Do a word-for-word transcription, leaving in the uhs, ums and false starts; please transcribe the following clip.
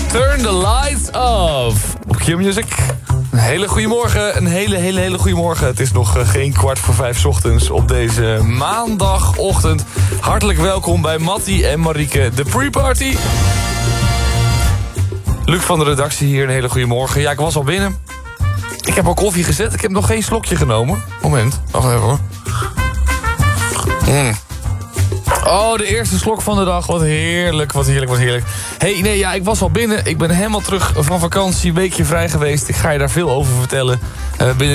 Turn the lights off. Op Q-Music. Een hele goede morgen, een hele, hele, hele goede morgen. Het is nog uh, geen kwart voor vijf 's ochtends op deze maandagochtend. Hartelijk welkom bij Mattie en Marieke, de pre-party. Luc van de redactie hier, een hele goede morgen. Ja, ik was al binnen. Ik heb al koffie gezet, ik heb nog geen slokje genomen. Moment, wacht even hoor. Mm. Oh, de eerste slok van de dag. Wat heerlijk, wat heerlijk, wat heerlijk. hey, nee, ja, ik was al binnen. Ik ben helemaal terug van vakantie. Weekje vrij geweest. Ik ga je daar veel over vertellen. Uh, binnen